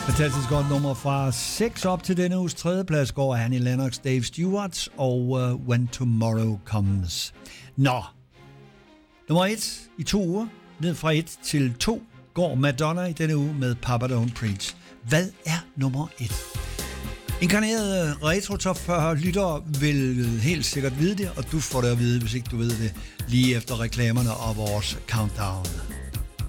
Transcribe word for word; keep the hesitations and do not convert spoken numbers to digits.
Fantastisk godt nummer fra seks op til denne uges tredjeplads går Annie Lennox, Dave Stewart og uh, When Tomorrow Comes. Nå, nummer et i to uger, ned fra et til to, går Madonna i denne uge med Papa Don't Preach. Hvad er nummer et? Inkarnerede Retro Top fyrre lyttere vil helt sikkert vide det, og du får det at vide, hvis ikke du ved det, lige efter reklamerne og vores countdown.